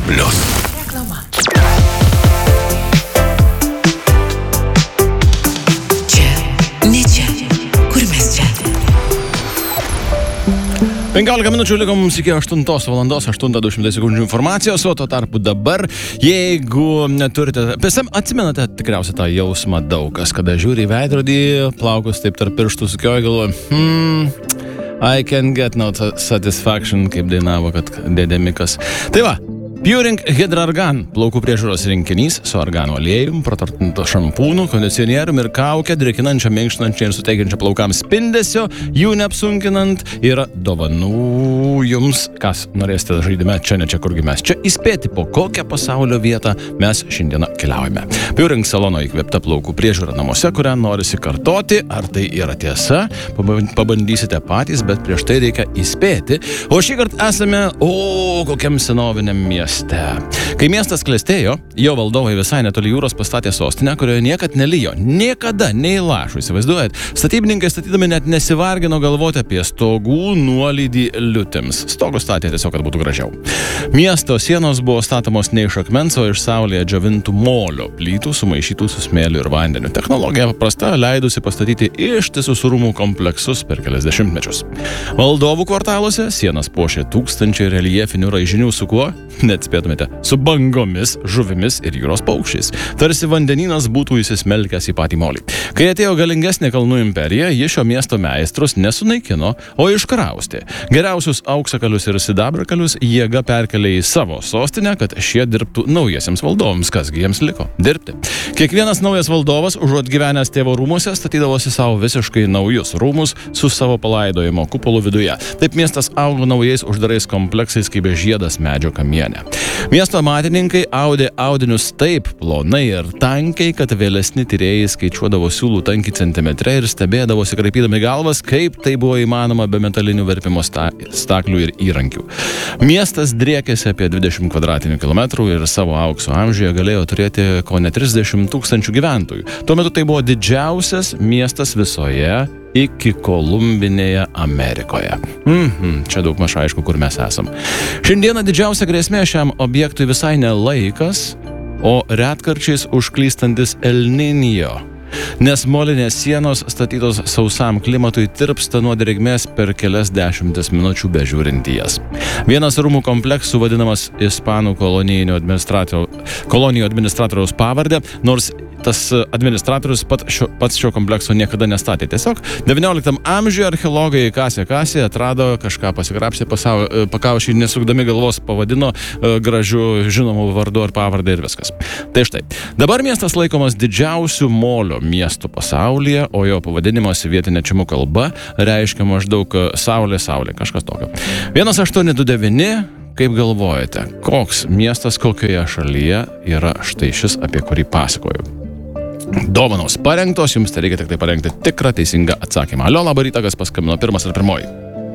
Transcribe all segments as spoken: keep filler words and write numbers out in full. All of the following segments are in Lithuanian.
Plius. Reklama. penkiolika minučių liko mums iki aštuntos valandos, aštuntą du šimtai sekundžių informacijos, o tuo tarpu dabar, jeigu neturite, atsimenate tikriausiai tą jausmą daug kas, kada žiūri į veidrodį, plaukus taip tarp pirštų sukioja, galvoja, hmm, I can get no satisfaction, kaip dainavo, kad dėdė Mikas. Tai va, Puring Hydrargan plaukų priežiūros rinkinys su argano aliejum, praturtinto šampūnu, kondicionierium ir kaukę, drėkinančią, minkštinančią ir suteikiančią plaukams spindesio, jų neapsunkinant, yra dovanų jums, kas norėsite žaidime, čia ne čia kurgi mes. Čia įspėti, po kokią pasaulio vietą mes šiandieną keliaujame. Puring salono įkvėpta plaukų priežiūra namuose, kurią norisi kartoti, ar tai yra tiesa, pabandysite patys, bet prieš tai reikia įspėti. O šį kartą esame, o, kokiam senoviniam mieste. Kai miestas klestėjo, jo valdovai visai netoli jūros pastatė sostinę, kurioje niekad nelijo, niekada nei lašų, įsivaizduojat. Statybininkai statydami net nesivargino galvoti apie stogų nuolydį liutėms. Stogus statė tiesiog, kad būtų gražiau. Miesto sienos buvo statomos ne iš akmens, o iš saulėje džiovintų molio plytų, sumaišytų su smėliu ir vandeniu. Technologija paprasta, leidusi pastatyti ištisus rūmų kompleksus per kelias dešimtmečius. Valdovų kvartaluose sienas puošė tūkstančiai reljefinių raižinių su kuo? Net spėtumėte, su bangomis, žuvimis ir jūros paukščiais. Tarsi vandenynas būtų įsismelkęs į patį molį. Kai atėjo galingesnė kalnų imperija, ji šio miesto meistrus nesunaikino, o iškraustė. Geriausius auksakalius ir sidabrakalius jėga perkelė į savo sostinę, kad šie dirbtų naujiesiems valdovams, kasgi jiems liko dirbti. Kiekvienas naujas valdovas, užuot gyvenęs tėvo rūmuose, statydavosi savo visiškai naujus rūmus su savo palaidojimo kupolu viduje. Taip miestas augo naujais uždarais kompleksais kaip žiedas medžio kamiene. Miesto amatininkai audė audinius taip plonai ir tankiai, kad vėlesni tyrėjai skaičiuodavo siūlų tankį centimetre ir stebėdavosi kraipydami galvas, kaip tai buvo įmanoma be metalinių verpimo sta- staklių ir įrankių. Miestas driekėsi apie dvidešimt kvadratinių kilometrų ir savo aukso amžiuje galėjo turėti ko ne trisdešimt tūkstančių gyventojų. Tuo metu tai buvo didžiausias miestas visoje iki Kolumbinėje Amerikoje. Mhm, čia daug maž aišku, kur mes esam. Šiandieną didžiausia grėsmė šiam objektui visai ne laikas, o retkarčiais užklystantis El Niño. Nes molinės sienos statytos sausam klimatui tirpsta nuo drėgmės per kelias dešimtis minučių bežiūrint į jas. Vienas rūmų kompleksų vadinamas Ispanų kolonijų administratoriaus, kolonijų administratoriaus pavardė, nors tas administratorius pat šio, pats šio komplekso niekada nestatė. Tiesiog devynioliktam amžiuje archeologai kasė kasė, atrado kažką, pasikrapsė pakaušį, nesukdami galvos pavadino gražiu žinomų vardu ar pavardę ir viskas. Tai štai. Dabar miestas laikomas didžiausiu molio miestu pasaulyje, o jo pavadinimas vietinė čimų kalba reiškia maždaug saulė, saulė, kažkas tokio. vienas aštuoni du devyni, kaip galvojate, koks miestas kokioje šalyje yra štai šis, apie kurį pasakoju? Dovanos parengtos, jums tai reikia tik tai parengti tikrą teisingą atsakymą. Alio, labą rytą, kas paskambino pirmas ar pirmoji?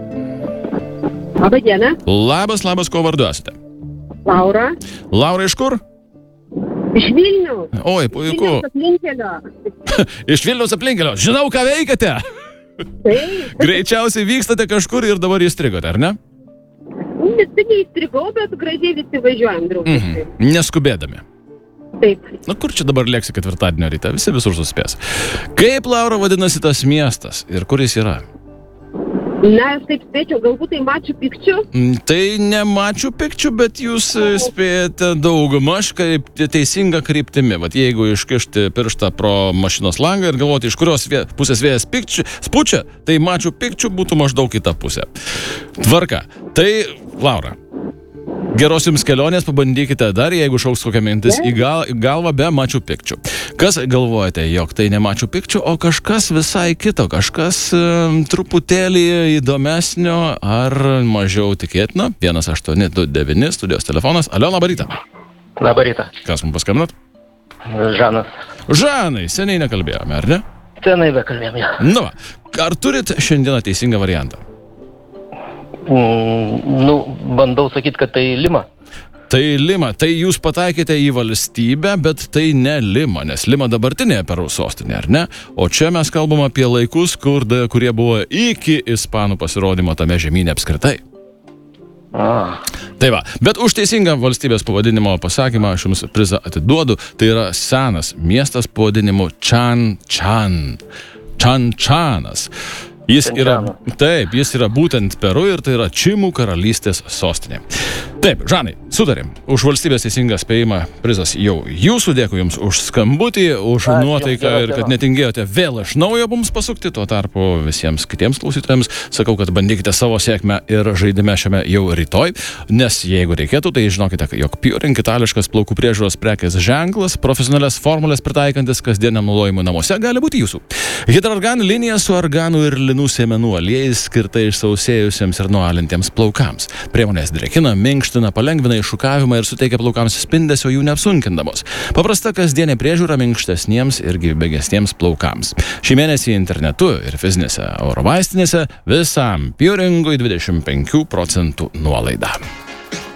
Labą dieną. Labas, labas, ko vardu esate? Laura. Laura iš kur? Iš Vilniaus. Oi, puiku. Vilniaus aplinkelio. Iš Vilniaus aplinkelio. Žinau, ką veikiate. Taip. Greičiausiai vykstate kažkur ir dabar įstrigote, ar ne? Visi neįstrigau, bet gražiai visi važiuojam draugiškai. Mhm. Neskubėdami. Taip. Na kur čia dabar lėksi ketvirtadienio rytą? Visi visur suspės. Kaip, Laura, vadinasi tas miestas ir kur jis yra? Na, aš taip spėčiau, galbūt tai Maču Pikču. Tai ne Maču Pikču, bet jūs spėjate daugmaž kaip teisinga kryptimi. Vat jeigu iškišti pirštą pro mašinos langą ir galvoti, iš kurios vė, pusės vėjas pikči, spučia, tai Maču Pikču būtų maždaug kita pusė. Tvarka. Tai, Laura, geros jums kelionės, pabandykite dar, jeigu šauks kokią mintis į gal, galvą be Maču Pikču. Kas galvojate, jog tai ne Maču Pikču, o kažkas visai kito, kažkas e, truputėlį įdomesnio ar mažiau tikėtino? vienas aštuoni du devyni, studijos telefonas. Alio, labą rytą. Labą rytą. Kas mums paskambinat? Žanas. Žanai, seniai nekalbėjome, ar ne? Senai bekalbėjome, ja. Nu, va, ar turit šiandieną teisingą variantą? Mm, nu, bandau sakyti, kad tai Lima. Tai Lima, tai jūs pataikėte į valstybę, bet tai ne Lima, nes Lima dabartinė Peru sostinė, ar ne? O čia mes kalbam apie laikus, kur, kurie buvo iki ispanų pasirodymo tame žemyne apskritai. A. Tai va, bet už teisingą valstybės pavadinimo pasakymą aš jums prizą atiduodu. Tai yra senas miestas pavadinimu Čan Čan. Čan Čanas. Jis yra, taip, jis yra būtent Peru ir tai yra Čimų karalystės sostinė. Taip, Žanai, sutarėm. Už valstybės teisingą spėjimą prizas jau jūsų. Dėkui jums už skambutį, už Ačiū, nuotaiką gero, ir kad gero. netingėjote vėl iš naujo mums pasukti. Tuo tarpu visiems kitiems klausytojams sakau, kad bandykite savo sėkmę ir žaidime šiame jau rytoj. Nes jeigu reikėtų, tai žinokite, jog Puring itališkas plaukų priežiūros prekės ženklas, profesionalias formulės pritaikantis kasdieniam naudojimui namuose gali būti jūsų. Hidroorgan linija su arganų ir linų sėmenų aliejais skirta išsausėjusiems ir nualintiems plaukams. Priemonės drėkina, minkština, palengvina iššukavimą ir suteikia plaukams spindesio jų neapsunkindamos. Paprasta kasdienė priežiūra minkštesniems ir gyvybingesniems plaukams. Šį mėnesį internetu ir fizinėse oro vaistinėse visam Puringui dvidešimt penkių procentų nuolaida.